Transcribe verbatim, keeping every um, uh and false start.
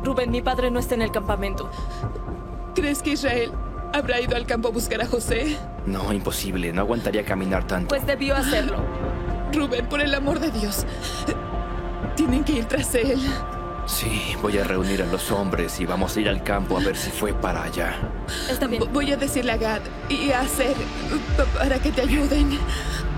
Rubén, mi padre no está en el campamento. ¿Crees que Israel habrá ido al campo a buscar a José? No, imposible. No aguantaría caminar tanto. Pues debió hacerlo. Rubén, por el amor de Dios. Tienen que ir tras él. Sí, voy a reunir a los hombres y vamos a ir al campo a ver si fue para allá. Está bien. Voy a decirle a Gad y a Aser para que te ayuden.